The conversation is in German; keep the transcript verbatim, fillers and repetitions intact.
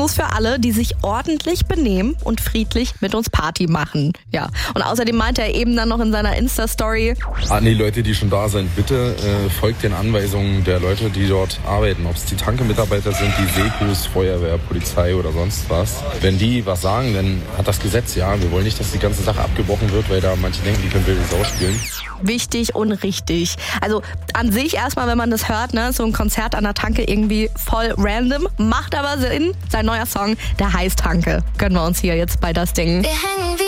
kostenlos für alle, die sich ordentlich benehmen und friedlich mit uns Party machen. Ja. Und außerdem meinte er eben dann noch in seiner Insta-Story: An die Leute, die schon da sind, bitte äh, folgt den Anweisungen der Leute, die dort arbeiten. Ob es die Tanke-Mitarbeiter sind, die Sekus, Feuerwehr, Polizei oder sonst was. Wenn die was sagen, dann hat das Gesetz, ja. Wir wollen nicht, dass die ganze Sache abgebrochen wird, weil da manche denken, die können wilde Sau spielen. Wichtig und richtig. Also an sich erstmal, wenn man das hört, ne, so ein Konzert an der Tanke irgendwie voll random, macht aber Sinn. Sein neuer Song, der heißt Tanke. Gönnen wir uns hier jetzt bei das Ding.